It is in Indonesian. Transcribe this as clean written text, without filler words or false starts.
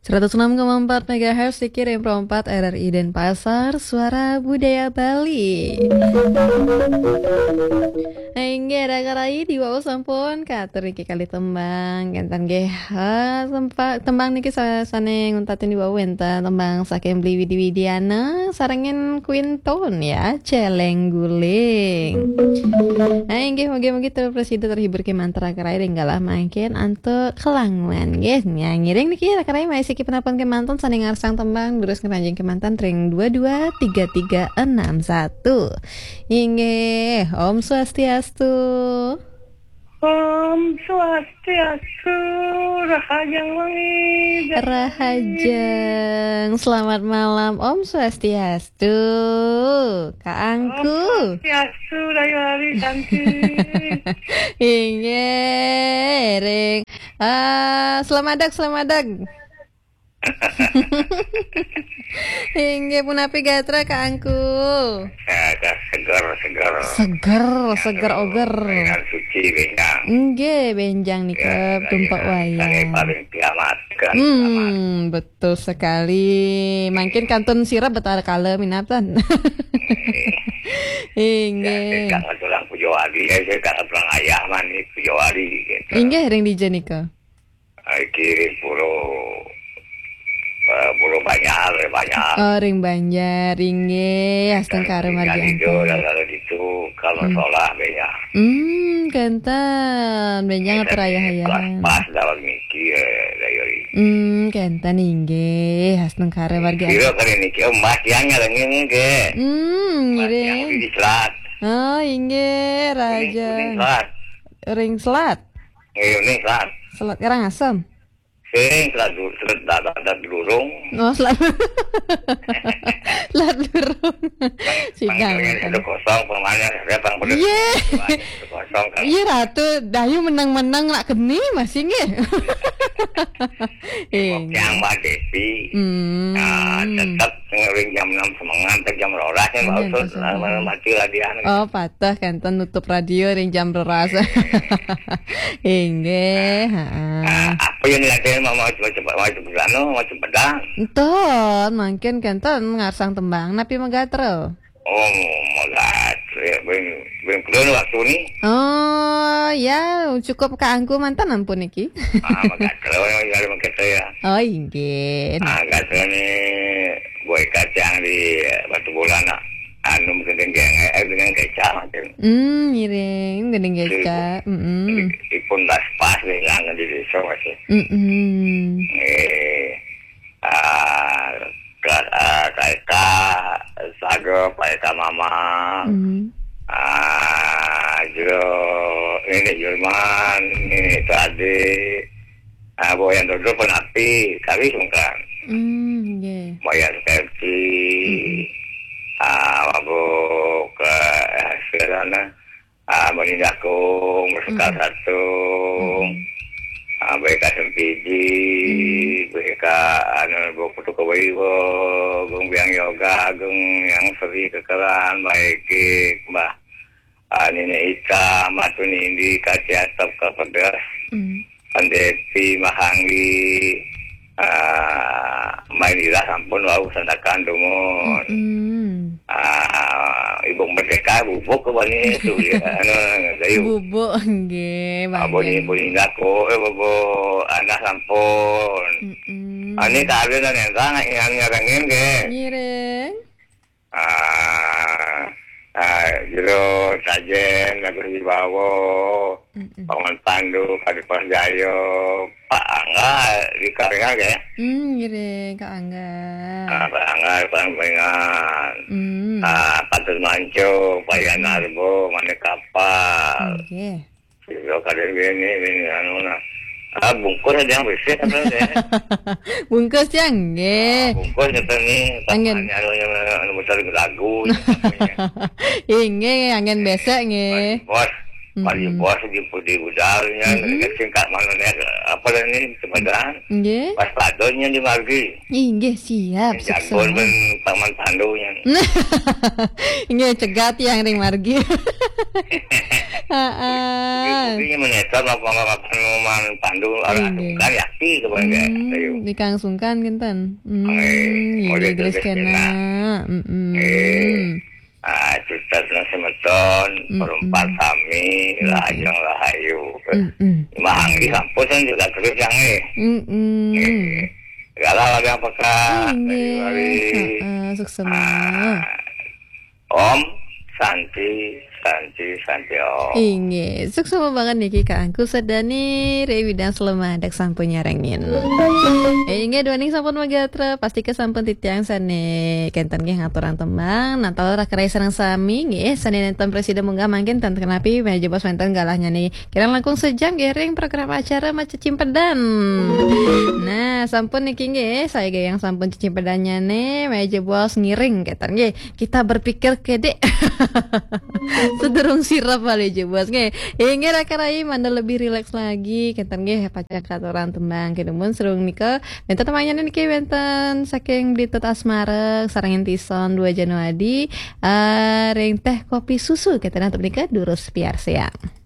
106,4 MHz dikirim Pro 4 RRI Denpasar, Suara Budaya Bali. Hingga ada karai di bawah sampun katur iki kali tembang enten nggih sempat tembang niki saneng nguntatin di bawah enten tembang saking Bli Widi-Widiana sarengen Quinton ya celeng guling. Nggih mugi-mugi presiden terhibur ke mantra karai ringgalah mangkin antuk kelanguan nggih ngiring niki karai masih penapun kemantan saning arsang tembang terus ngeranjing kemantan ring 223361 inge Om Swastiastu. Om Swastiastu, Rahajang wangi. Rahajang, selamat malam Om Swastiastu, Kak Angku. Om Swastiastu, Rayu Hari cantik. Inge ring. Selamat dag. Hingga punapi gatra Kak Angku. Seger oger. Dengan suci benjang. Nggih, benjang nih ke tumpak wayang. Paling kiamat kan. Betul sekali. Mungkin kantun sirap betara kala minatan. Hingga. Jangan tulang pujawali. Saya kata pulang ayah mani pujawali. Hingga ring di Janika. Kirim pulau banyak. Oh, ring Banjar, ringge, asteng kare margi Kalau itu kalau sholah banyak. Kentan, benjang atau ayah-ayahan. Pas dalam mikir dari. Kentan ingge, asteng kare margi. Kira kali niki emas yang ngalengin ke. Ngiring. Di selat. Oh, ingge, raja. Ring selat. Ini selat. Selat Karang Asem. Sering selat durung. Oh, selat durung. Sigang. Itu kosong permanen datang pada. Kosong kan. Iya ratu, dayu menang-menang lak keni masih nge. Yang Mbak Desi. Tetap ngering jam 6 semangat jam 12 kan baru mati lah dia. Oh, patah kan nutup radio ring jam 12. Hingga, apa yang dilakukan mau cepat dah. Enton, mungkin kanton ngarsang tembang napi megatro. Oh, megatro. Belum keluar waktu ni. Oh, ya cukup Kak Angku mantan ampun iki. Megatro ya. Oh, inggih. Megatro ni boy kacang di Batu Bola nak. Anu dengan kecap macam. Ngiring dengan kecap. Ipun dah pas dengan di desa masih. Kaita sago kaita mama. Jero ini Jerman ini tadi. Boyan dulu pun api kami sungkan. Boyan seperti. Mabuk ke hasilana menindakung bersekal satu mereka sempiji mereka buku kawai gung biang yoga gung yang seri kekelan baik mbah ini ita matuni indi kasih atap ke pedas pandeti mahanggi mainilah sampun wau sandakan dumon ibu merdeka bubuk ke bani itu ya bubuk nggih aboni aku anak sampun ani kawin dan entang yang ngarengin ke ngiring jero sajen lagu dibawa Paman Pandu Kadi Perjayo Pak Angga di Karingan ke ngiring Kak Angga Pak Angga Pangan Patut Manco Payan Arbo Mana Kapal Jero Kadi ini anu bungkus aja yang bersih bungkus yang nggih bungkus itu nih tangannya anu muter lagu nggih angin besek nggih Mari bos di pudi udalnya, singkat mananya apa ini sebenarnya. Nggih. Pas padonnya di margi. Nggih, siap. Jagon ben paman pandunya. Nggih, cegat yang ring margi. Heeh. Ini menetor apa pandu orang kan yakti kebanyakan. Dikangsungkan kinten. Iya, geus kena. Cerita tentang semeton, perempat sami, lajeng lahayu. Mahang di kampus kan juga terus yang galau lagi apakah? Sukses. Om, Santi Om. Inge, sukses banget niki kaangku sedani Rewi dan Selemadak sampun nyarengin. Inge duaning sampun magatra pasti ke sampun titiang sane kenten ge ngaturan tembang natal rakerai sareng sami nggih sane nenten presiden munggah mangkin ten kenapi meja bos wenten galahnya nih. Kirang langkung sejam gering program acara maca cimpedan. Nah, sampun niki nggih saya ge yang sampun cimpedannya nih meja bos ngiring keten nggih. Kita berpikir kede. Sedurung sirap balik aja bos nge ingin rakarai mana lebih rileks lagi kenten nge pacak aturan tembang kedemun serung nika benten temannya niki benten saking Blitet Asmara sarangin tison 2 Januari ring teh kopi susu keten untuk nikah durus piar siang.